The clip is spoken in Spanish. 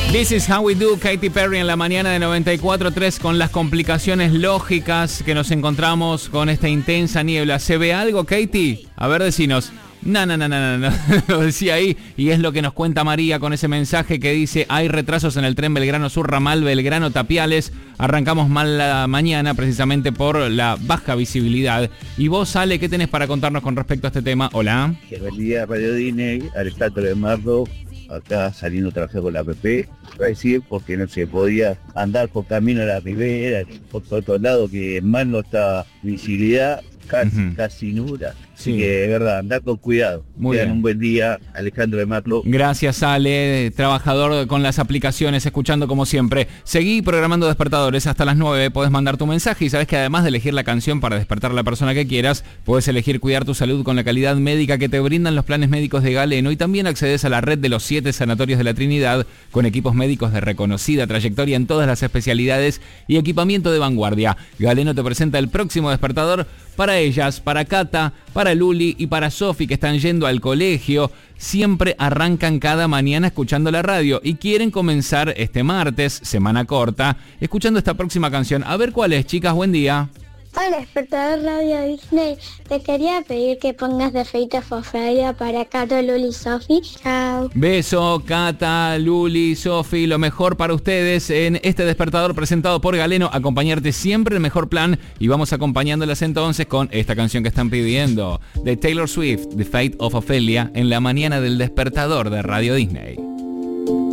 This is how we do, Katy Perry en la mañana de 94.3 con las complicaciones lógicas que nos encontramos con esta intensa niebla. ¿Se ve algo, Katy? A ver, decinos. No, lo decía ahí y es lo que nos cuenta María con ese mensaje que dice: hay retrasos en el tren Belgrano Sur, ramal Belgrano Tapiales, arrancamos mal la mañana precisamente por la baja visibilidad. Y vos, Ale, ¿qué tenés para contarnos con respecto a este tema? Hola. Buen día, Radio Disney, Alejandro de Mardo, acá saliendo a trabajar con la PP, decir porque no se podía andar por camino a la Ribera, por otro lado que en mal no está visibilidad, casi nula. Así que de verdad, andar con cuidado. Muy bien. Un buen día, Alejandro de Marlo. Gracias, Ale, trabajador con las aplicaciones, escuchando como siempre. Seguí programando despertadores hasta las 9, podés mandar tu mensaje y sabes que además de elegir la canción para despertar a la persona que quieras, podés elegir cuidar tu salud con la calidad médica que te brindan los planes médicos de Galeno y también accedes a la red de los 7 sanatorios de la Trinidad con equipos médicos de reconocida trayectoria en todas las especialidades y equipamiento de vanguardia. Galeno te presenta el próximo despertador para ellas, para Cata, para Luli y para Sofi, que están yendo al colegio. Siempre arrancan cada mañana escuchando la radio y quieren comenzar este martes, semana corta, escuchando esta próxima canción. A ver cuál es, chicas, buen día. Hola, despertador Radio Disney. Te quería pedir que pongas de Fate of Friday para Cato, Luli y Sofi. Chao. Beso, Cata, Luli, Sofi, lo mejor para ustedes en este despertador presentado por Galeno. Acompañarte siempre el mejor plan y vamos acompañándolas entonces con esta canción que están pidiendo de Taylor Swift, The Fate of Ophelia, en la mañana del despertador de Radio Disney.